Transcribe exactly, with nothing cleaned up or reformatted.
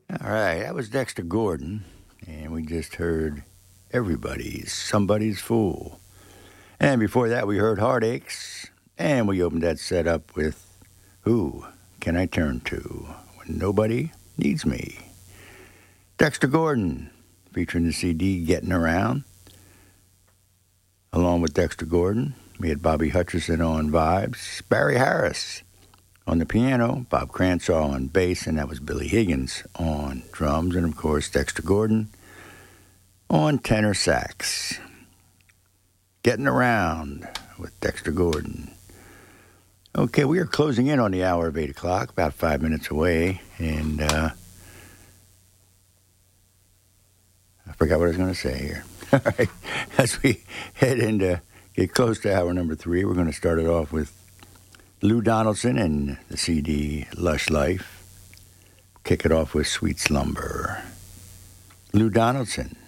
All right, that was Dexter Gordon, and we just heard Everybody's Somebody's Fool. And before that, we heard Heartaches, and we opened that set up with Who Can I Turn To When Nobody Needs Me? Dexter Gordon, featuring the C D Getting Around. Along with Dexter Gordon, we had Bobby Hutcherson on vibes, Barry Harris on the piano, Bob Cranshaw on bass, and that was Billy Higgins on drums, and of course Dexter Gordon on tenor sax. Getting Around with Dexter Gordon. Okay, we are closing in on the hour of eight o'clock, about five minutes away, and uh, I forgot what I was going to say here. All right, as we head into, get close to hour number three, we're going to start it off with Lou Donaldson and the C D Lush Life. Kick it off with Sweet Slumber. Lou Donaldson.